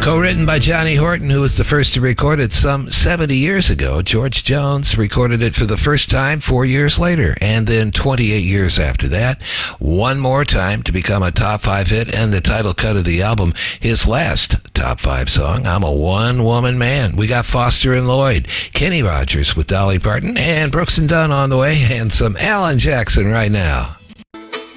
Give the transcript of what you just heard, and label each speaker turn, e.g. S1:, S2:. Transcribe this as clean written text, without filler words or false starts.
S1: Co-written by Johnny Horton, who was the first to record it some 70 years ago. George Jones recorded it for the first time 4 years later, and then 28 years after that, one more time to become a top 5 hit and the title cut of the album. His last top 5 song, I'm a One-Woman Man. We got Foster and Lloyd, Kenny Rogers with Dolly Parton, and Brooks and Dunn on the way, and some Alan Jackson right now.